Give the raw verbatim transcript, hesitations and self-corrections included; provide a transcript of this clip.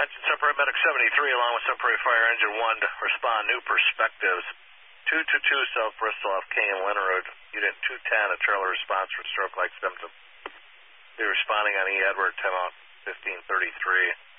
Engine Sun Prairie Medic seventy-three, along with Sun Prairie Fire Engine one to respond. New perspectives. two two two South Bristol off King and Leonard Road. Unit two ten, a trailer response for stroke-like symptoms. Be responding on E. Edward, ten out fifteen thirty-three.